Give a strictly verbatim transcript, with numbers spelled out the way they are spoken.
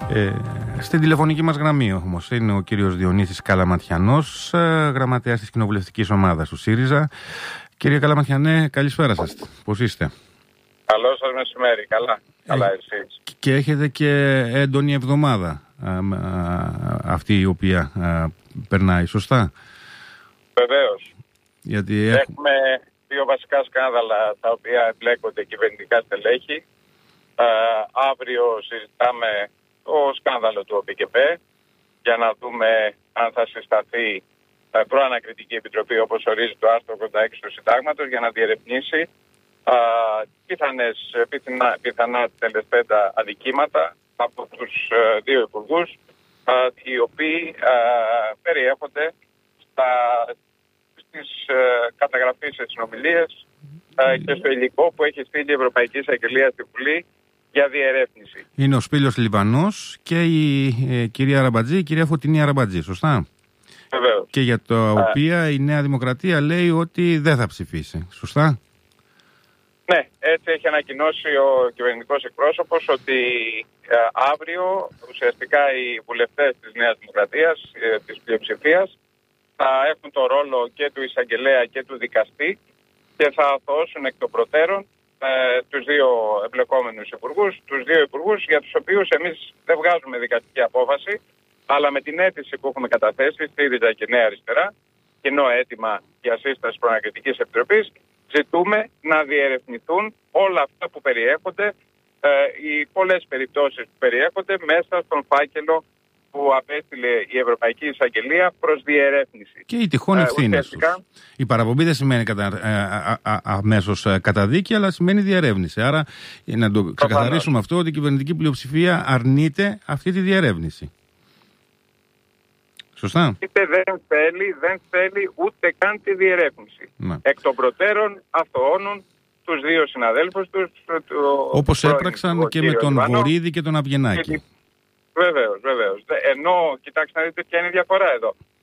Ε, στην τηλεφωνική μας γραμμή όμως είναι ο κύριος Διονύσης Καλαματιανός, ε, γραμματέας της κοινοβουλευτικής ομάδας του ΣΥΡΙΖΑ. Κύριε Καλαματιανέ, καλησπέρα σας. Πώς είστε? Καλό σας μεσημέρι. Καλά. Καλά εσείς? Και έχετε και έντονη εβδομάδα α, α, αυτή η οποία α, περνάει, σωστά? Βεβαίως. Γιατί έχουμε... έχουμε δύο βασικά σκάνδαλα τα οποία εμπλέκονται κυβερνητικά στελέχη. Α, αύριο συζητάμε το σκάνδαλο του ΟΠΚΠ για να δούμε αν θα συσταθεί προανακριτική επιτροπή, όπως ορίζει το άρθρο ογδόντα έξι του Συντάγματος, για να διερευνήσει α, πιθανές, πιθανά, πιθανά τελεσθέντα αδικήματα από τους α, δύο υπουργούς, α, οι οποίοι α, περιέχονται στα, στις α, καταγραφείς στις συνομιλίες α, και στο υλικό που έχει στείλει η Ευρωπαϊκή Εισαγγελία στη Βουλή για διερεύνηση. Είναι ο Σπύλιος Λιβανός και η ε, κυρία Αραμπατζή, η κυρία Φωτεινή Αραμπατζή, σωστά? Βεβαίως. Και για τα Α. οποία η Νέα Δημοκρατία λέει ότι δεν θα ψηφίσει, σωστά? Ναι, έτσι έχει ανακοινώσει ο κυβερνητικός εκπρόσωπος ότι ε, αύριο ουσιαστικά οι βουλευτές της Νέας Δημοκρατίας, ε, της πλειοψηφίας, θα έχουν το ρόλο και του εισαγγελέα και του δικαστή και θα αθωώσουν εκ των προτέρων ε, τους δύο εμπλεκόμενους υπουργούς, τους δύο υπουργούς για τους οποίους εμείς δεν βγάζουμε δικαστική απόφαση, αλλά με την αίτηση που έχουμε καταθέσει, ΣΥΡΙΖΑ και Νέα Αριστερά, κοινό αίτημα για σύσταση προανακριτικής επιτροπής, ζητούμε να διερευνηθούν όλα αυτά που περιέχονται, ε, οι πολλές περιπτώσεις που περιέχονται μέσα στον φάκελο που απέστειλε η Ευρωπαϊκή Εισαγγελία προς διερεύνηση. Και οι τυχόν ευθύνες τους. Η παραπομπή δεν σημαίνει κατα... ε, αμέσως καταδίκη, αλλά σημαίνει διερεύνηση. Άρα να το ξεκαθαρίσουμε αυτό, ότι η κυβερνητική πλειοψηφία αρνείται αυτή τη διερεύνηση. Σωστά. Είτε δεν θέλει, δεν θέλει ούτε καν τη διερεύνηση. Να. Εκ των προτέρων αθωώνουν τους δύο συναδέλφους τους. Όπως έπραξαν και με τον Λιβανό, Βορίδη και τον Αυγενάκη. Βεβαίως, βεβαίως. Ενώ, κοιτάξτε να δείτε ποια είναι η διαφορά εδώ.